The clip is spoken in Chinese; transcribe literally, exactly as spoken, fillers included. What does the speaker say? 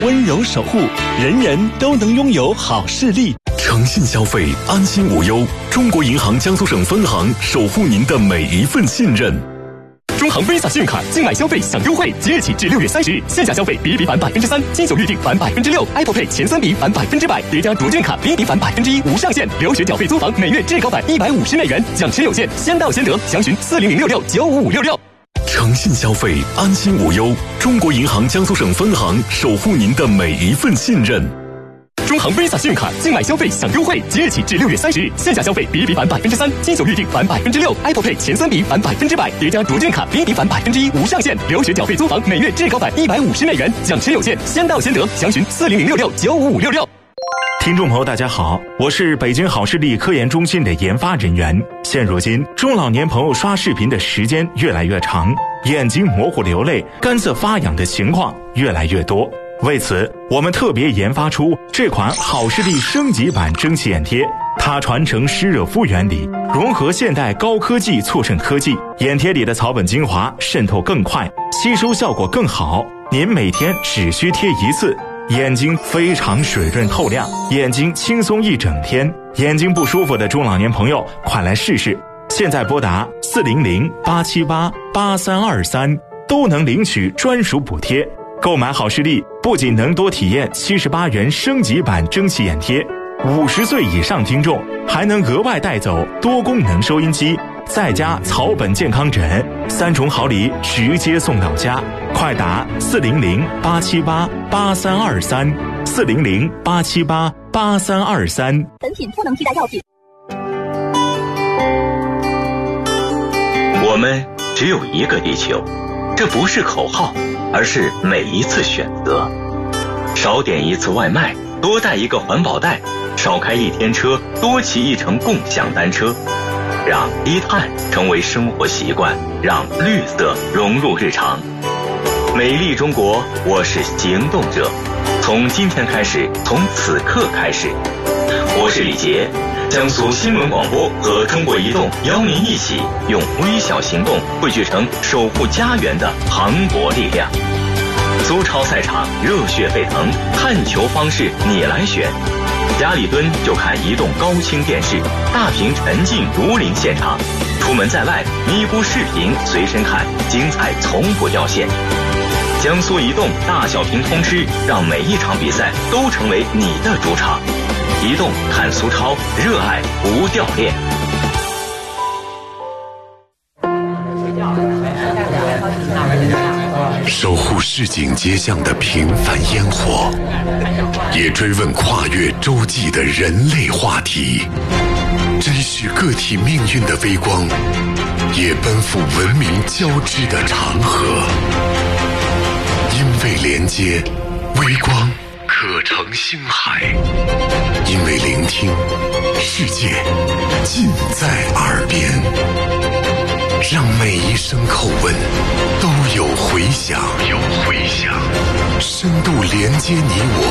温柔守护，人人都能拥有好视力。 诚信消费，安心无忧。中国银行江苏省分行守护您的每一份信任。 中行 Visa 信用卡境外消费享优惠，即日起至六月三十日，线下消费比一比返百分之三，金九预订返百分之六 ，Apple Pay 前三笔返百分之百，叠加卓券卡比一比返百分之一，无上限。留学缴费租房每月至高返一百五十美元，奖池有限，先到先得。详询四零零六六九五五六六。 诚信消费，安心无忧。中国银行江苏省分行守护您的每一份信任。 中行 Visa 信用卡境外消费享优惠，即日起至六月三十日，线下消费比一比返百分之三，金九预订返百分之六 ，Apple Pay 前三笔返百分之百，叠加卓券卡比一比返百分之一，无上限。留学缴费租房每月至高返一百五十美元，奖池有限，先到先得。详询四零零六六九五五六六。 听众朋友大家好，我是北京好视力科研中心的研发人员。现如今中老年朋友刷视频的时间越来越长，眼睛模糊流泪、干涩发痒的情况越来越多。为此，我们特别研发出这款好视力升级版蒸汽眼贴，它传承湿热敷原理，融合现代高科技促渗科技，眼贴里的草本精华渗透更快，吸收效果更好。您每天只需贴一次，眼睛非常水润透亮，眼睛轻松一整天。眼睛不舒服的中老年朋友，快来试试！现在拨打四零零八七八八三二三，都能领取专属补贴。购买好视力不仅能多体验七十八元升级版蒸汽眼贴，五十岁以上听众还能额外带走多功能收音机，再加草本健康枕，三重好礼直接送到家。快打四零零八七八八三二三，四零零八七八八三二三。 本品不能替代药品。 我们只有一个地球，这不是口号，而是每一次选择。少点一次外卖，多带一个环保袋；少开一天车，多骑一程共享单车。让低碳成为生活习惯，让绿色融入日常。美丽中国，我是行动者。从今天开始，从此刻开始。我是李杰，江苏新闻广播和中国移动邀您一起用微小行动汇聚成守护家园的磅礴力量。苏超赛场热血沸腾，看球方式你来选。家里蹲就看移动高清电视，大屏沉浸如临现场。出门在外，咪咕视频随身看，精彩从不掉线。江苏移动大小屏通吃，让每一场比赛都成为你的主场。移动看苏超，热爱不掉链。 守护市井街巷的平凡烟火，也追问跨越洲际的人类话题，珍视个体命运的微光，也奔赴文明交织的长河。因为连接，微光可成星海；因为聆听，世界尽在耳边。让每一声叩问都有回响，有回响，深度连接你我。